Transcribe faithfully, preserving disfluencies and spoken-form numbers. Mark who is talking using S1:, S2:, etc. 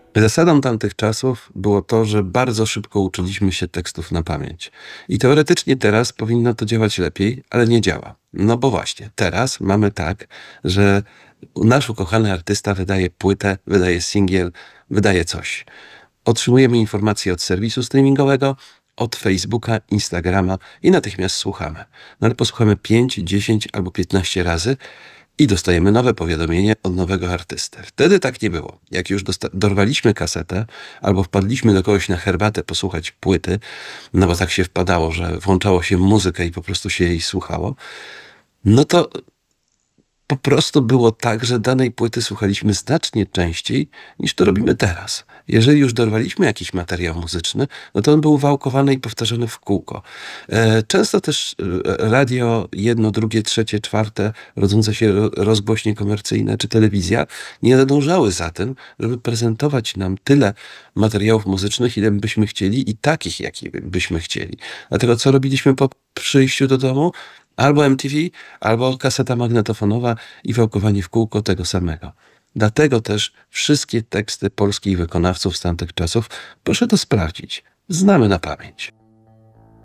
S1: Zasadą tamtych czasów było to, że bardzo szybko uczyliśmy się tekstów na pamięć. I teoretycznie teraz powinno to działać lepiej, ale nie działa. No bo właśnie, teraz mamy tak, że nasz ukochany artysta wydaje płytę, wydaje singiel, wydaje coś. Otrzymujemy informacje od serwisu streamingowego, od Facebooka, Instagrama i natychmiast słuchamy. No ale posłuchamy pięć, dziesięć albo piętnaście razy i dostajemy nowe powiadomienie od nowego artysty. Wtedy tak nie było. Jak już dosta- dorwaliśmy kasetę albo wpadliśmy do kogoś na herbatę posłuchać płyty, no bo tak się wpadało, że włączało się muzykę i po prostu się jej słuchało, no to po prostu było tak, że danej płyty słuchaliśmy znacznie częściej niż to robimy teraz. Jeżeli już dorwaliśmy jakiś materiał muzyczny, no to on był wałkowany i powtarzany w kółko. E, Często też e, radio jedno, drugie, trzecie, czwarte, rodzące się ro- rozgłośnie komercyjne czy telewizja nie nadążały za tym, żeby prezentować nam tyle materiałów muzycznych, ile byśmy chcieli i takich, jakie byśmy chcieli. Dlatego co robiliśmy po przyjściu do domu? Albo M T V, albo kaseta magnetofonowa i wałkowanie w kółko tego samego. Dlatego też wszystkie teksty polskich wykonawców z tamtych czasów proszę to sprawdzić. Znamy na pamięć.